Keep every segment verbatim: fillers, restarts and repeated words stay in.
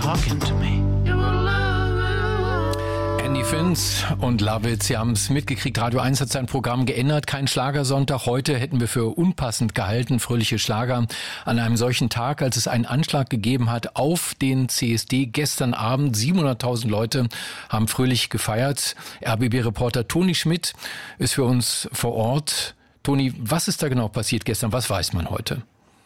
talking to me. Andy Finz und Love It, Sie haben es mitgekriegt, Radio eins hat sein Programm geändert, kein Schlagersonntag. Heute hätten wir für unpassend gehalten, fröhliche Schlager an einem solchen Tag, als es einen Anschlag gegeben hat auf den C S D gestern Abend. siebenhunderttausend Leute haben fröhlich gefeiert. R B B-Reporter Toni Schmidt ist für uns vor Ort. Toni, was ist da genau passiert gestern? Was weiß man heute?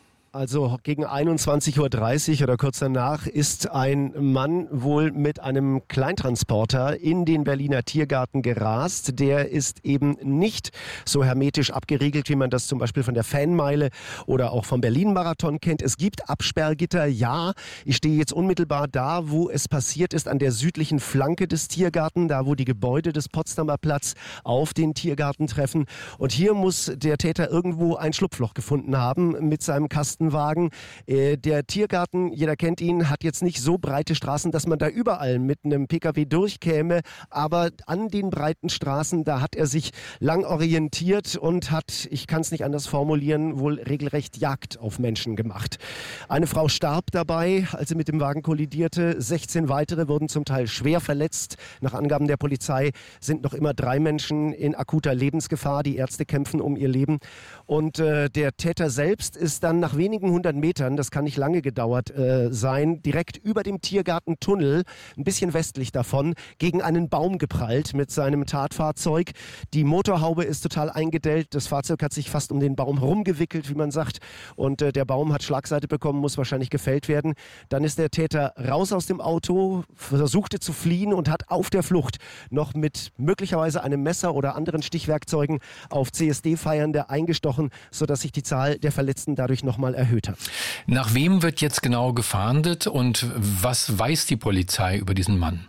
Also gegen einundzwanzig Uhr dreißig oder kurz danach ist ein Mann wohl mit einem Kleintransporter in den Berliner Tiergarten gerast. Der ist eben nicht so hermetisch abgeriegelt, wie man das zum Beispiel von der Fanmeile oder auch vom Berlin-Marathon kennt. Es gibt Absperrgitter, ja. Ich stehe jetzt unmittelbar da, wo es passiert ist, an der südlichen Flanke des Tiergarten, da wo die Gebäude des Potsdamer Platz auf den Tiergarten treffen. Und hier muss der Täter irgendwo ein Schlupfloch gefunden haben mit seinem Kasten. Wagen. Der Tiergarten, jeder kennt ihn, hat jetzt nicht so breite Straßen, dass man da überall mit einem Pkw durchkäme, aber an den breiten Straßen, da hat er sich lang orientiert und hat, ich kann es nicht anders formulieren, wohl regelrecht Jagd auf Menschen gemacht. Eine Frau starb dabei, als sie mit dem Wagen kollidierte. sechzehn weitere wurden zum Teil schwer verletzt. Nach Angaben der Polizei sind noch immer drei Menschen in akuter Lebensgefahr. Die Ärzte kämpfen um ihr Leben. Und äh, der Täter selbst ist dann nach wenigen hundert Metern, das kann nicht lange gedauert äh, sein, direkt über dem Tiergartentunnel, ein bisschen westlich davon, gegen einen Baum geprallt mit seinem Tatfahrzeug. Die Motorhaube ist total eingedellt, das Fahrzeug hat sich fast um den Baum herumgewickelt, wie man sagt, und äh, der Baum hat Schlagseite bekommen, muss wahrscheinlich gefällt werden. Dann ist der Täter raus aus dem Auto, versuchte zu fliehen und hat auf der Flucht noch mit möglicherweise einem Messer oder anderen Stichwerkzeugen auf C S D-Feiernde eingestochen, sodass sich die Zahl der Verletzten dadurch nochmal erhöht hat. Nach wem wird jetzt genau gefahndet und was weiß die Polizei über diesen Mann?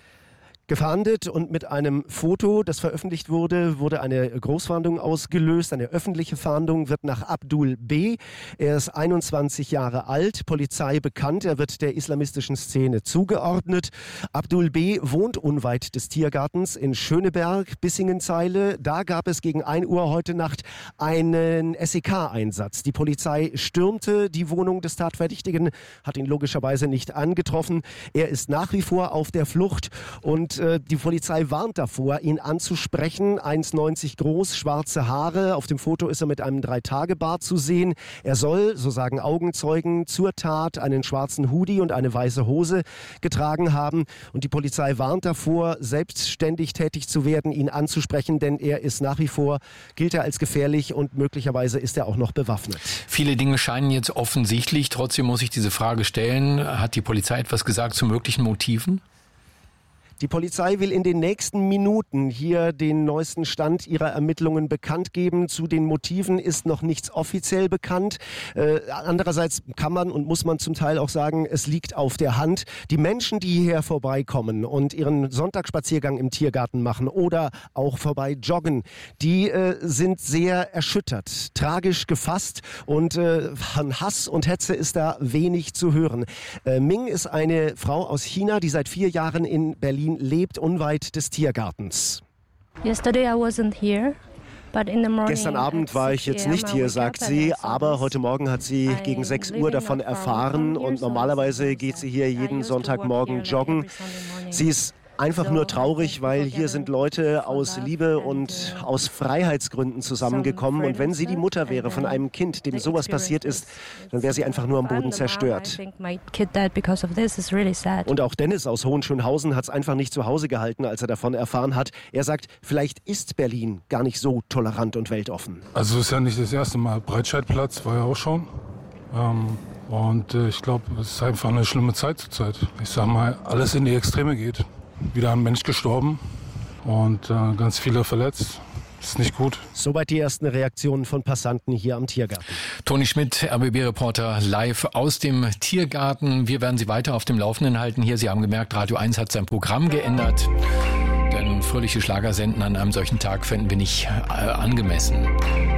Gefahndet und mit einem Foto, das veröffentlicht wurde, wurde eine Großfahndung ausgelöst. Eine öffentliche Fahndung wird nach Abdul B. Er ist einundzwanzig Jahre alt, Polizei bekannt. Er wird der islamistischen Szene zugeordnet. Abdul B. wohnt unweit des Tiergartens in Schöneberg, Bissingenzeile. Da gab es gegen ein Uhr heute Nacht einen S E K-Einsatz. Die Polizei stürmte die Wohnung des Tatverdächtigen, hat ihn logischerweise nicht angetroffen. Er ist nach wie vor auf der Flucht und die Polizei warnt davor, ihn anzusprechen. eins neunzig groß, schwarze Haare. Auf dem Foto ist er mit einem Drei-Tage-Bart zu sehen. Er soll, so sagen Augenzeugen, zur Tat einen schwarzen Hoodie und eine weiße Hose getragen haben. Und die Polizei warnt davor, selbstständig tätig zu werden, ihn anzusprechen, denn er ist nach wie vor, gilt er als gefährlich und möglicherweise ist er auch noch bewaffnet. Viele Dinge scheinen jetzt offensichtlich. Trotzdem muss ich diese Frage stellen. Hat die Polizei etwas gesagt zu möglichen Motiven? Die Polizei will in den nächsten Minuten hier den neuesten Stand ihrer Ermittlungen bekannt geben. Zu den Motiven ist noch nichts offiziell bekannt. Äh, andererseits kann man und muss man zum Teil auch sagen, es liegt auf der Hand. Die Menschen, die hierher vorbeikommen und ihren Sonntagsspaziergang im Tiergarten machen oder auch vorbei joggen, die äh, sind sehr erschüttert, tragisch gefasst und äh, von Hass und Hetze ist da wenig zu hören. Äh, Ming ist eine Frau aus China, die seit vier Jahren in Berlin lebt, unweit des Tiergartens. Yesterday I wasn't here. Gestern Abend war ich jetzt nicht hier, sagt sie, aber heute Morgen hat sie gegen sechs Uhr davon erfahren und normalerweise geht sie hier jeden Sonntagmorgen joggen. Sie ist einfach nur traurig, weil hier sind Leute aus Liebe und aus Freiheitsgründen zusammengekommen. Und wenn sie die Mutter wäre von einem Kind, dem sowas passiert ist, dann wäre sie einfach nur am Boden zerstört. Und auch Dennis aus Hohenschönhausen hat es einfach nicht zu Hause gehalten, als er davon erfahren hat. Er sagt, vielleicht ist Berlin gar nicht so tolerant und weltoffen. Also es ist ja nicht das erste Mal. Breitscheidplatz war ja auch schon. Ähm und äh, ich glaube, es ist einfach eine schlimme Zeit zurzeit. Ich sag mal, alles in die Extreme geht. Wieder ein Mensch gestorben und äh, ganz viele verletzt. Das ist nicht gut. Soweit die ersten Reaktionen von Passanten hier am Tiergarten. Toni Schmidt, R B B-Reporter, live aus dem Tiergarten. Wir werden Sie weiter auf dem Laufenden halten hier. Sie haben gemerkt, Radio eins hat sein Programm geändert. Denn fröhliche Schlager senden an einem solchen Tag fänden wir nicht äh, angemessen.